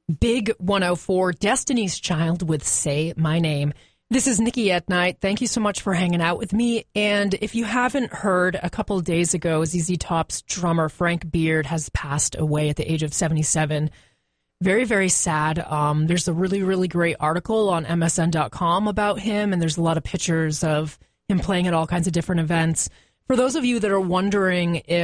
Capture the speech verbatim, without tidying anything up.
Big one oh four, Destiny's Child with Say My Name. This is Nikki at Night. Thank you so much for hanging out with me. And if you haven't heard, a couple of days ago, Z Z Top's drummer Frank Beard has passed away at the age of seventy-seven. Very, very sad. Um, there's a really, really great article on M S N dot com about him, and there's a lot of pictures of him playing at all kinds of different events. For those of you that are wondering if